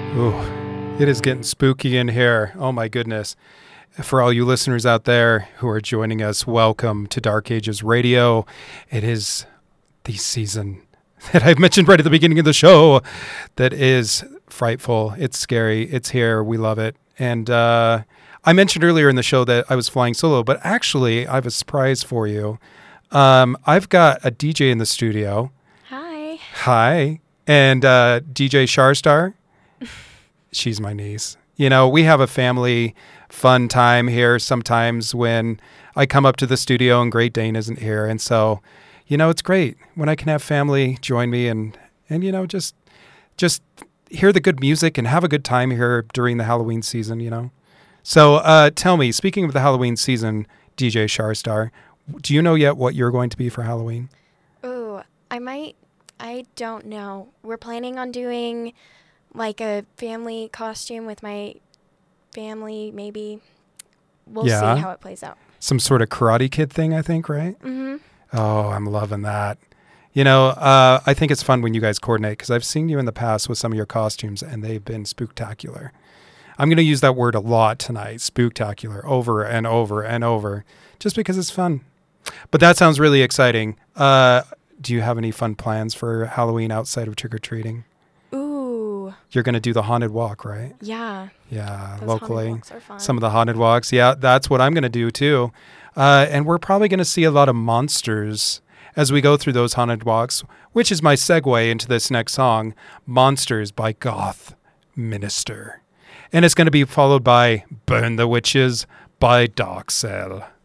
Ooh, it is getting spooky in here. Oh my goodness. For all you listeners out there who are joining us, welcome to Dark Ages Radio. It is the season that I've mentioned right at the beginning of the show that is frightful. It's scary. It's here. We love it. And I mentioned earlier in the show that I was flying solo, but actually I have a surprise for you. I've got a DJ in the studio. Hi. Hi. And DJ Sharstar. She's my niece. You know, we have a family fun time here sometimes when I come up to the studio and Great Dane isn't here. And so, you know, it's great when I can have family join me and you know, just hear the good music and have a good time here during the Halloween season, you know. So tell me, speaking of the Halloween season, DJ Sharstar, do you know yet what you're going to be for Halloween? Ooh, I don't know. We're planning on doing like a family costume with my family, maybe. We'll see how it plays out. Some sort of Karate Kid thing, I think, right? Mm-hmm. Oh, I'm loving that. You know, I think it's fun when you guys coordinate because I've seen you in the past with some of your costumes and they've been spooktacular. I'm going to use that word a lot tonight, spooktacular, over and over and over, just because it's fun. But that sounds really exciting. Do you have any fun plans for Halloween outside of trick-or-treating? Ooh. You're going to do the haunted walk, right? Yeah. Yeah, Those locally. haunted walks are fun. Some of the haunted walks. Yeah, that's what I'm going to do too. And we're probably going to see a lot of monsters as we go through those haunted walks, which is my segue into this next song, Monsters by Goth Minister. And it's going to be followed by Burn the Witches by Dark Cell.